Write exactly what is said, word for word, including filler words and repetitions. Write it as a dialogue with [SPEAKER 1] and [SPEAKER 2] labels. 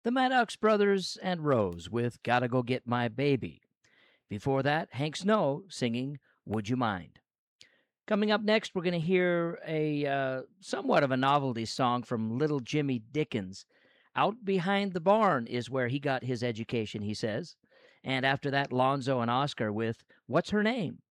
[SPEAKER 1] The Maddox Brothers and Rose with Gotta Go Get My Baby. Before that, Hank Snow singing Would You Mind? Coming up next, we're going to hear a uh, somewhat of a novelty song from little Jimmy Dickens. Out behind the barn is where he got his education, he says. And after that, Lonzo and Oscar with What's Her Name?